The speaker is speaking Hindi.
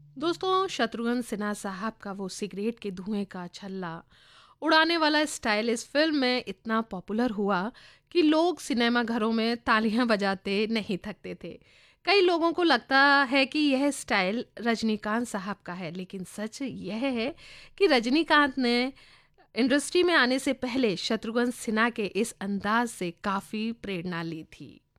दोस्तों, शत्रुघ्न सिन्हा साहब का वो सिगरेट के धुएं का छल्ला उड़ाने वाला स्टाइल इस फिल्म में इतना पॉपुलर हुआ कि लोग सिनेमा घरों में तालियां बजाते नहीं थकते थे। कई लोगों को लगता है कि यह स्टाइल रजनीकांत साहब का है, लेकिन सच यह है कि रजनीकांत ने इंडस्ट्री में आने से पहले शत्रुघ्न सिन्हा के इस अंदाज से काफ़ी प्रेरणा ली थी।